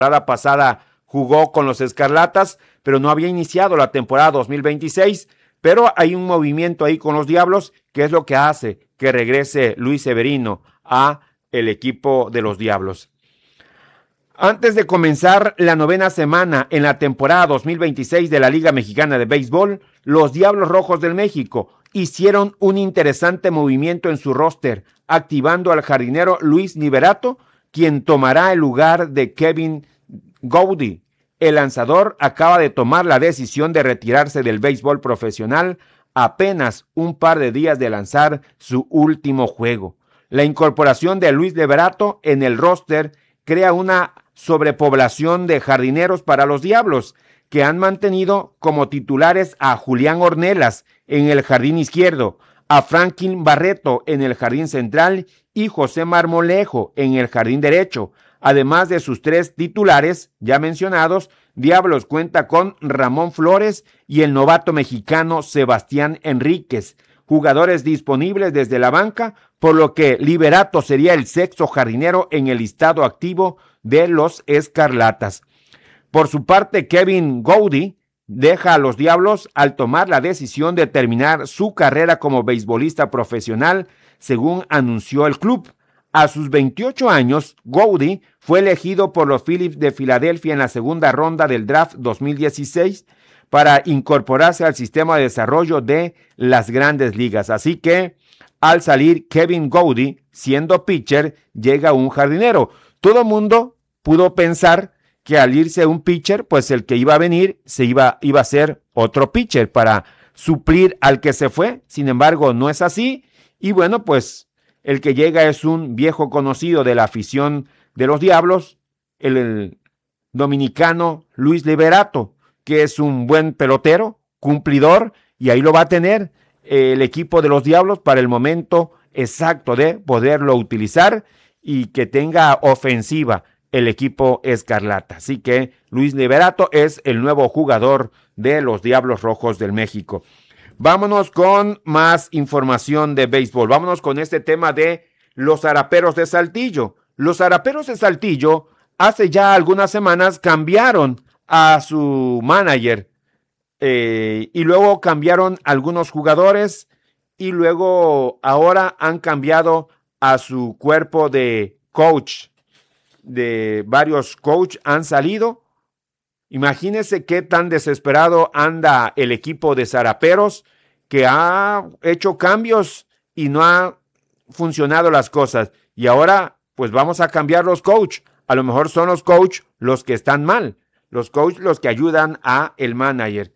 temporada pasada jugó con los Escarlatas, pero no había iniciado la temporada 2026, pero hay un movimiento ahí con los Diablos, que es lo que hace que regrese Luis Severino a el equipo de los Diablos. Antes de comenzar la 9ª semana en la temporada 2026 de la Liga Mexicana de Béisbol, los Diablos Rojos del México hicieron un interesante movimiento en su roster, activando al jardinero Luis Liberato, quien tomará el lugar de Kevin Gowdy. El lanzador acaba de tomar la decisión de retirarse del béisbol profesional apenas un par de días de lanzar su último juego. La incorporación de Luis Liberato en el roster crea una sobrepoblación de jardineros para los Diablos, que han mantenido como titulares a Julián Ornelas en el jardín izquierdo, a Franklin Barreto en el jardín central y José Marmolejo en el jardín derecho. Además de sus 3 titulares ya mencionados, Diablos cuenta con Ramón Flores y el novato mexicano Sebastián Enríquez, jugadores disponibles desde la banca, por lo que Liberato sería el 6º jardinero en el listado activo de los Escarlatas. Por su parte, Kevin Gowdy deja a los Diablos al tomar la decisión de terminar su carrera como beisbolista profesional, según anunció el club. A sus 28 años, Gowdy fue elegido por los Phillies de Filadelfia en la segunda ronda del draft 2016 para incorporarse al sistema de desarrollo de las grandes ligas. Así que, al salir Kevin Gowdy, siendo pitcher, llega un jardinero. Todo mundo pudo pensar que al irse un pitcher, pues el que iba a venir iba a ser otro pitcher para suplir al que se fue. Sin embargo, no es así. Y bueno, pues el que llega es un viejo conocido de la afición de los Diablos, el dominicano Luis Liberato, que es un buen pelotero, cumplidor, y ahí lo va a tener el equipo de los Diablos para el momento exacto de poderlo utilizar y que tenga ofensiva el equipo Escarlata. Así que Luis Liberato es el nuevo jugador de los Diablos Rojos del México. Vámonos con más información de béisbol. Vámonos con este tema de los Araperos de Saltillo. Los Araperos de Saltillo hace ya algunas semanas cambiaron a su manager y luego cambiaron algunos jugadores y luego ahora han cambiado a su cuerpo de coach. De varios coaches han salido. Imagínense qué tan desesperado anda el equipo de Zaraperos, que ha hecho cambios y no ha funcionado las cosas. Y ahora, pues vamos a cambiar los coaches. A lo mejor son los coaches los que están mal. Los coaches los que ayudan a el manager.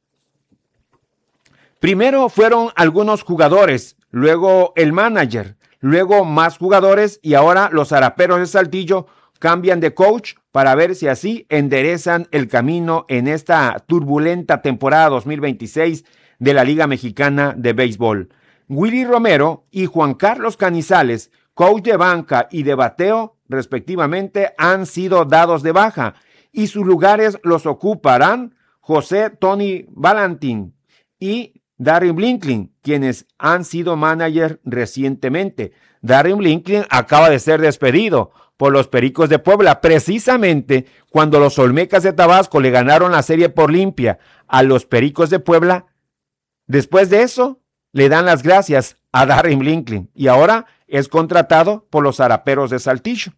Primero fueron algunos jugadores, luego el manager, luego más jugadores y ahora los Araperos de Saltillo cambian de coach para ver si así enderezan el camino en esta turbulenta temporada 2026 de la Liga Mexicana de Béisbol. Willy Romero y Juan Carlos Canizales, coach de banca y de bateo, respectivamente, han sido dados de baja y sus lugares los ocuparán José Tony Valentín y Darren Blinklin, quienes han sido manager recientemente. Darren Blinklin acaba de ser despedido por los Pericos de Puebla, precisamente cuando los Olmecas de Tabasco le ganaron la serie por limpia a los Pericos de Puebla. Después de eso, le dan las gracias a Darren Blinklin y ahora es contratado por los Araperos de Saltillo.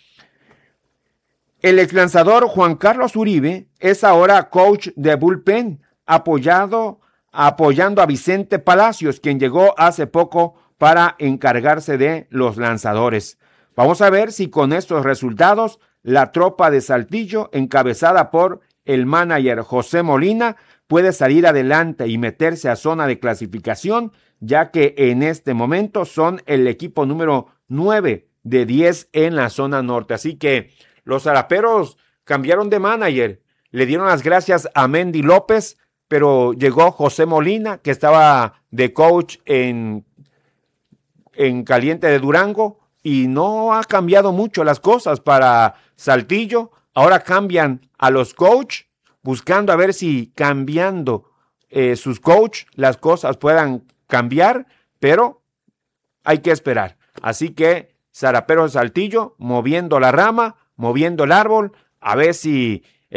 El exlanzador Juan Carlos Uribe es ahora coach de bullpen, apoyando a Vicente Palacios, quien llegó hace poco para encargarse de los lanzadores. Vamos a ver si con estos resultados la tropa de Saltillo, encabezada por el manager José Molina, puede salir adelante y meterse a zona de clasificación, ya que en este momento son el equipo número 9 de 10 en la zona norte. Así que los Araperos cambiaron de manager, le dieron las gracias a Mendy López, pero llegó José Molina, que estaba de coach en Caliente de Durango, y no ha cambiado mucho las cosas para Saltillo. Ahora cambian a los coach, buscando a ver si cambiando sus coach las cosas puedan cambiar, pero hay que esperar. Así que Zaraperos de Saltillo moviendo la rama, moviendo el árbol, a ver si